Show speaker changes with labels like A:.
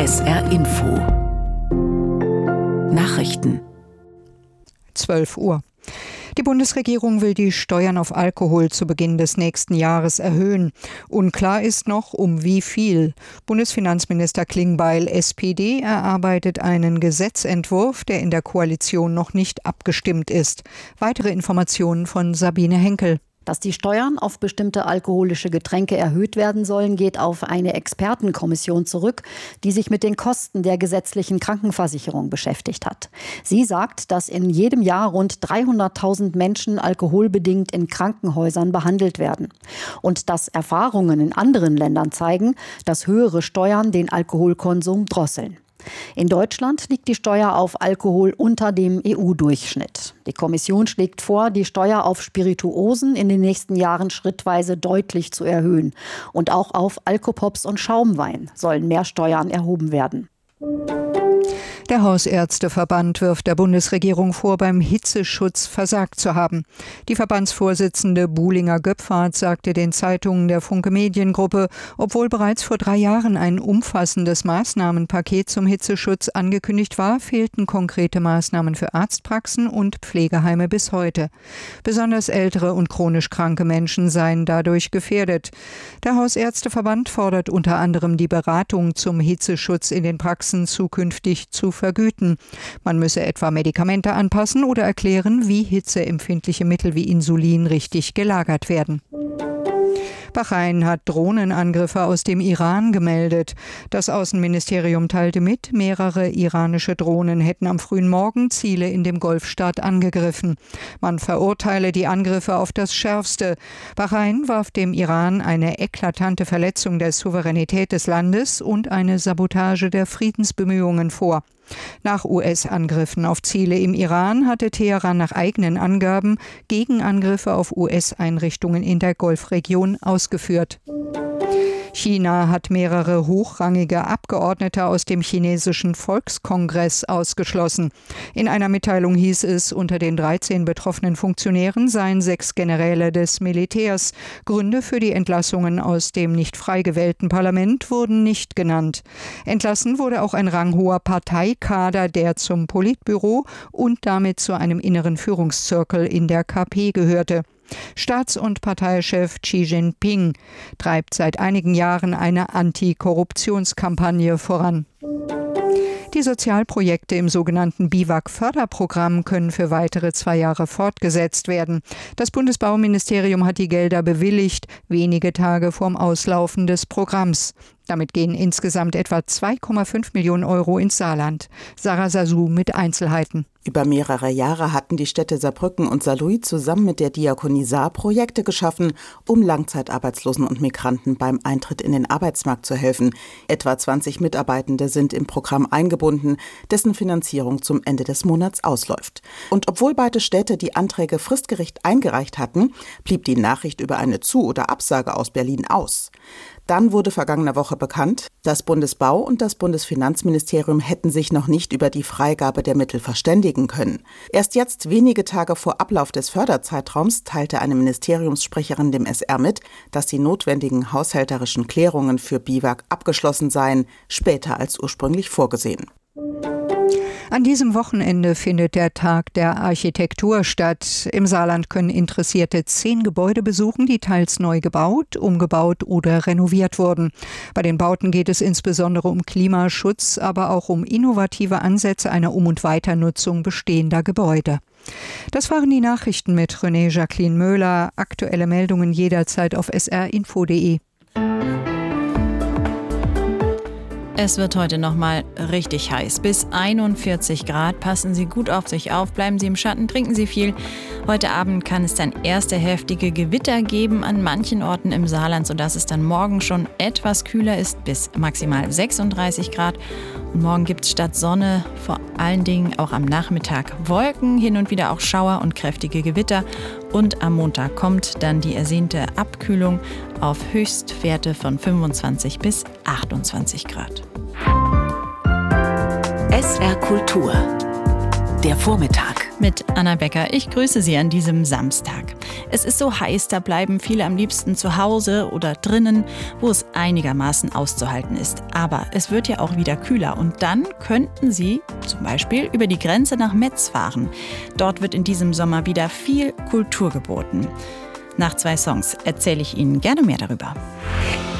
A: SR Info Nachrichten
B: 12 Uhr. Die Bundesregierung will die Steuern auf Alkohol zu Beginn des nächsten Jahres erhöhen. Unklar ist noch, um wie viel. Bundesfinanzminister Klingbeil, SPD, erarbeitet einen Gesetzentwurf, der in der Koalition noch nicht abgestimmt ist. Weitere Informationen von Sabine Henkel.
C: Dass die Steuern auf bestimmte alkoholische Getränke erhöht werden sollen, geht auf eine Expertenkommission zurück, die sich mit den Kosten der gesetzlichen Krankenversicherung beschäftigt hat. Sie sagt, dass in jedem Jahr rund 300.000 Menschen alkoholbedingt in Krankenhäusern behandelt werden. Und dass Erfahrungen in anderen Ländern zeigen, dass höhere Steuern den Alkoholkonsum drosseln. In Deutschland liegt die Steuer auf Alkohol unter dem EU-Durchschnitt. Die Kommission schlägt vor, die Steuer auf Spirituosen in den nächsten Jahren schrittweise deutlich zu erhöhen. Und auch auf Alkopops und Schaumwein sollen mehr Steuern erhoben werden.
B: Der Hausärzteverband wirft der Bundesregierung vor, beim Hitzeschutz versagt zu haben. Die Verbandsvorsitzende Buhlinger-Göpfert sagte den Zeitungen der Funke Mediengruppe, obwohl bereits vor 3 Jahren ein umfassendes Maßnahmenpaket zum Hitzeschutz angekündigt war, fehlten konkrete Maßnahmen für Arztpraxen und Pflegeheime bis heute. Besonders ältere und chronisch kranke Menschen seien dadurch gefährdet. Der Hausärzteverband fordert unter anderem die Beratung zum Hitzeschutz in den Praxen zukünftig zu vergüten. Man müsse etwa Medikamente anpassen oder erklären, wie hitzeempfindliche Mittel wie Insulin richtig gelagert werden. Bahrain hat Drohnenangriffe aus dem Iran gemeldet. Das Außenministerium teilte mit, mehrere iranische Drohnen hätten am frühen Morgen Ziele in dem Golfstaat angegriffen. Man verurteile die Angriffe auf das Schärfste. Bahrain warf dem Iran eine eklatante Verletzung der Souveränität des Landes und eine Sabotage der Friedensbemühungen vor. Nach US-Angriffen auf Ziele im Iran hatte Teheran nach eigenen Angaben Gegenangriffe auf US-Einrichtungen in der Golfregion ausgeführt. China hat mehrere hochrangige Abgeordnete aus dem chinesischen Volkskongress ausgeschlossen. In einer Mitteilung hieß es, unter den 13 betroffenen Funktionären seien 6 Generäle des Militärs. Gründe für die Entlassungen aus dem nicht frei gewählten Parlament wurden nicht genannt. Entlassen wurde auch ein ranghoher Parteikader, der zum Politbüro und damit zu einem inneren Führungszirkel in der KP gehörte. Staats- und Parteichef Xi Jinping treibt seit einigen Jahren eine Anti-Korruptionskampagne voran. Die Sozialprojekte im sogenannten BIWAG-Förderprogramm können für weitere 2 Jahre fortgesetzt werden. Das Bundesbauministerium hat die Gelder bewilligt, wenige Tage vorm Auslaufen des Programms. Damit gehen insgesamt etwa 2,5 Millionen Euro ins Saarland. Sarah Sasu mit Einzelheiten.
D: Über mehrere Jahre hatten die Städte Saarbrücken und Saarlouis zusammen mit der Diakonie Saar Projekte geschaffen, um Langzeitarbeitslosen und Migranten beim Eintritt in den Arbeitsmarkt zu helfen. Etwa 20 Mitarbeitende sind im Programm eingebunden, dessen Finanzierung zum Ende des Monats ausläuft. Und obwohl beide Städte die Anträge fristgerecht eingereicht hatten, blieb die Nachricht über eine Zu- oder Absage aus Berlin aus. Dann wurde vergangene Woche bekannt, das Bundesbau- und das Bundesfinanzministerium hätten sich noch nicht über die Freigabe der Mittel verständigen können. Erst jetzt, wenige Tage vor Ablauf des Förderzeitraums, teilte eine Ministeriumssprecherin dem SR mit, dass die notwendigen haushälterischen Klärungen für BIWAG abgeschlossen seien, später als ursprünglich vorgesehen.
B: An diesem Wochenende findet der Tag der Architektur statt. Im Saarland können Interessierte 10 Gebäude besuchen, die teils neu gebaut, umgebaut oder renoviert wurden. Bei den Bauten geht es insbesondere um Klimaschutz, aber auch um innovative Ansätze einer Um- und Weiternutzung bestehender Gebäude. Das waren die Nachrichten mit René Jacqueline Möhler. Aktuelle Meldungen jederzeit auf srinfo.de.
E: Es wird heute nochmal richtig heiß. Bis 41 Grad. Passen Sie gut auf sich auf, bleiben Sie im Schatten, trinken Sie viel. Heute Abend kann es dann erste heftige Gewitter geben an manchen Orten im Saarland, sodass es dann morgen schon etwas kühler ist, bis maximal 36 Grad. Und morgen gibt es statt Sonne vor allen Dingen auch am Nachmittag Wolken, hin und wieder auch Schauer und kräftige Gewitter. Und am Montag kommt dann die ersehnte Abkühlung auf Höchstwerte von 25 bis 28 Grad.
A: SR Kultur. Der Vormittag.
E: mit Anna Becker. Ich grüße Sie an diesem Samstag. Es ist so heiß, da bleiben viele am liebsten zu Hause oder drinnen, wo es einigermaßen auszuhalten ist. Aber es wird ja auch wieder kühler und dann könnten Sie zum Beispiel über die Grenze nach Metz fahren. Dort wird in diesem Sommer wieder viel Kultur geboten. Nach 2 Songs erzähle ich Ihnen gerne mehr darüber.